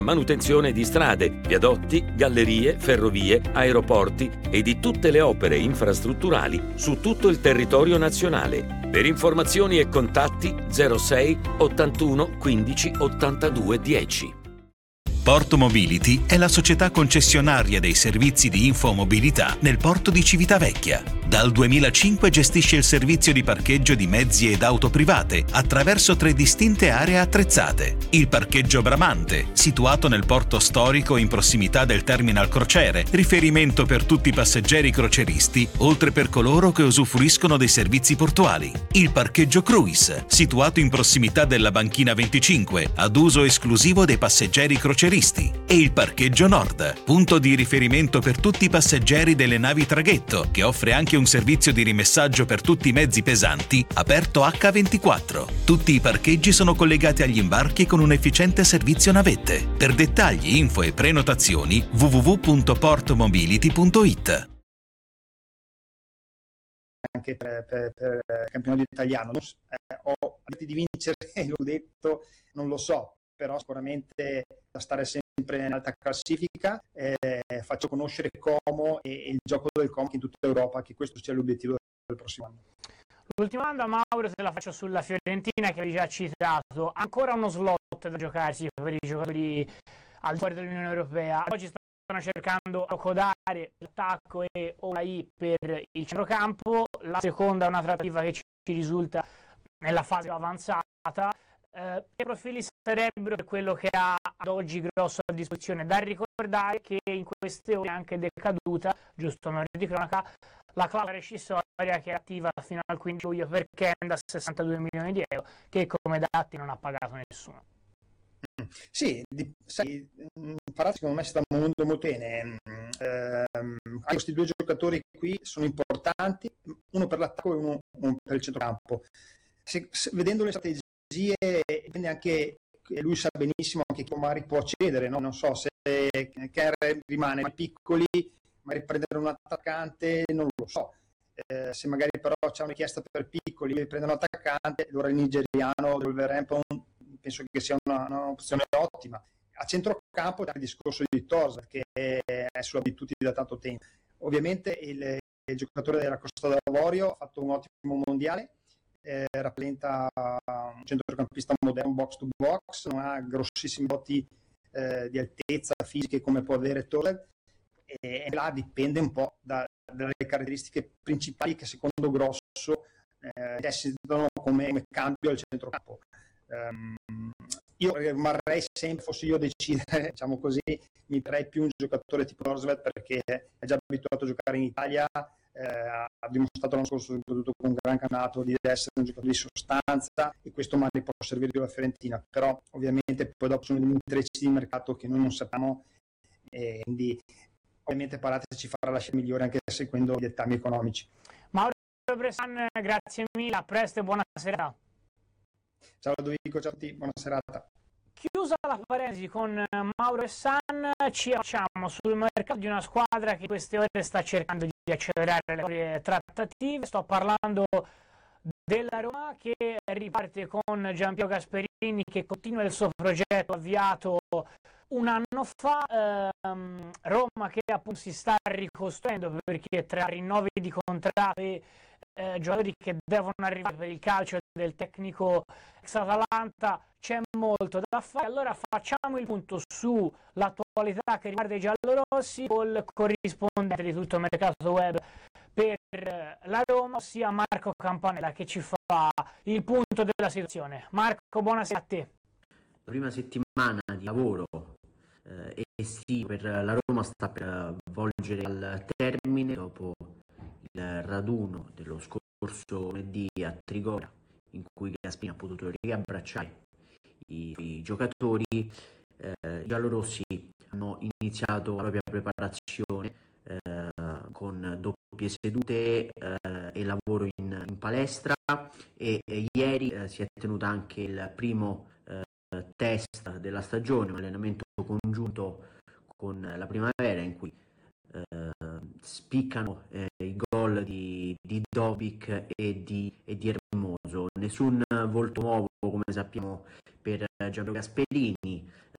manutenzione di strade, viadotti, gallerie, ferrovie, aeroporti e di tutte le opere infrastrutturali su tutto il territorio nazionale. Per informazioni e contatti 06 81 15 82 10. Porto Mobility è la società concessionaria dei servizi di infomobilità nel porto di Civitavecchia. Dal 2005 gestisce il servizio di parcheggio di mezzi ed auto private attraverso 3 distinte aree attrezzate. Il parcheggio Bramante, situato nel porto storico in prossimità del terminal crociere, riferimento per tutti i passeggeri croceristi, oltre per coloro che usufruiscono dei servizi portuali. Il parcheggio Cruise, situato in prossimità della banchina 25, ad uso esclusivo dei passeggeri croceristi. E il parcheggio Nord, punto di riferimento per tutti i passeggeri delle navi traghetto, che offre anche un servizio di rimessaggio per tutti i mezzi pesanti, aperto H24. Tutti i parcheggi sono collegati agli imbarchi con un efficiente servizio navette. Per dettagli, info e prenotazioni www.portomobility.it. Anche per il campionato italiano ho detto di vincere, l'ho detto, non lo so, però sicuramente da stare sempre in alta classifica, faccio conoscere Como e il gioco del Como in tutta Europa, che questo sia l'obiettivo del prossimo anno. L'ultima domanda, Mauro, te la faccio sulla Fiorentina, che avevi già citato. Ancora uno slot da giocarsi per i giocatori al di fuori dell'Unione Europea. Oggi stanno cercando di codare l'attacco e Olai per il centrocampo. La seconda è una trattativa che ci risulta nella fase avanzata. Che profili sarebbero per quello che ha ad oggi grosso a disposizione? Da ricordare che in queste ore è anche decaduta, giusto onore di cronaca, la clausola rescissoria che è attiva fino al 15 luglio per Kenda, 62 milioni di euro, che come dati non ha pagato nessuno. Sì, sai, Parati secondo me si sta muovendo molto bene. Questi 2 giocatori qui sono importanti, uno per l'attacco e uno per il centrocampo. Vedendo le strategie, dipende anche, lui sa benissimo anche che Omari può cedere, no? Non so se Kerr rimane piccoli, magari prendere un attaccante, non lo so. Se magari però c'è una richiesta per piccoli e prendere un attaccante, allora il nigeriano Wolverhampton penso che sia un'opzione ottima. A centrocampo c'è il discorso di Torres, che è sulla abitudine da tanto tempo. Ovviamente il giocatore della Costa d'Avorio ha fatto un ottimo mondiale, rappresenta un centrocampista moderno box to box, non ha grossissimi doti di altezza fisiche come può avere Torres, e là dipende un po' dalle caratteristiche principali che secondo Grosso necessitano come cambio al centrocampo. Io rimarrei sempre, fossi io a decidere, diciamo così, mi darei più un giocatore tipo Norsvet, perché è già abituato a giocare in Italia, ha dimostrato l'anno scorso, soprattutto con un gran campionato, di essere un giocatore di sostanza, e questo magari può servire più alla Fiorentina, però ovviamente poi dopo sono degli intrecci di mercato che noi non sappiamo, quindi ovviamente Parati ci farà la scelta migliore anche seguendo i dettami economici. Mauro Bressan, grazie mille, a presto e buona serata. Ciao Ludovico, ciao a tutti, buona serata. Chiusa la parentesi con Mauro e San, ci facciamo sul mercato di una squadra che in queste ore sta cercando di accelerare le proprie trattative. Sto parlando della Roma, che riparte con Gianpiero Gasperini, che continua il suo progetto avviato un anno fa. Roma che appunto si sta ricostruendo, perché tra rinnovi di contratto e giocatori che devono arrivare per il calcio del tecnico ex Atalanta c'è molto da fare. Allora facciamo il punto sull'attualità che riguarda i giallorossi col corrispondente di tutto il mercato web per la Roma, ossia Marco Campanella, che ci fa il punto della situazione. Marco, buonasera a te. La prima settimana di lavoro estivo per la Roma sta per volgere al termine dopo il raduno dello scorso lunedì a Trigoria, in cui Gasperini ha potuto riabbracciare i giocatori. I giallorossi hanno iniziato la propria preparazione con doppie sedute e lavoro in palestra, e ieri si è tenuto anche il primo test della stagione, un allenamento congiunto con la Primavera, in cui spiccano i gol di Dobic e di Hermoso. Nessun volto nuovo, come sappiamo, per Gianpiero Gasperini.